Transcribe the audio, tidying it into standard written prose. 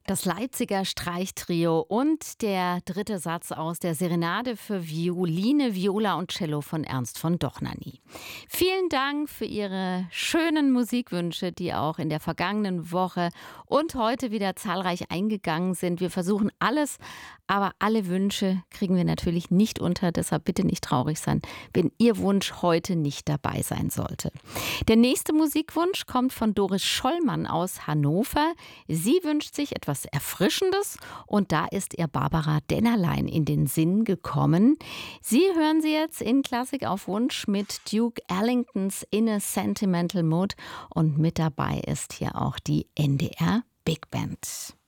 Das Leipziger Streichtrio und der dritte Satz aus der Serenade für Violine, Viola und Cello von Ernst von Dohnanyi. Vielen Dank für Ihre schönen Musikwünsche, die auch in der vergangenen Woche und heute wieder zahlreich eingegangen sind. Wir versuchen alles, aber alle Wünsche kriegen wir natürlich nicht unter. Deshalb bitte nicht traurig sein, wenn Ihr Wunsch heute nicht dabei sein sollte. Der nächste Musikwunsch kommt von Doris Schollmann aus Hannover. Sie wünscht sich etwas Erfrischendes und da ist ihr Barbara Dennerlein in den Sinn gekommen. Sie hören sie jetzt in Klassik auf Wunsch mit Duke Ellingtons In a Sentimental Mood und mit dabei ist hier auch die NDR Big Band.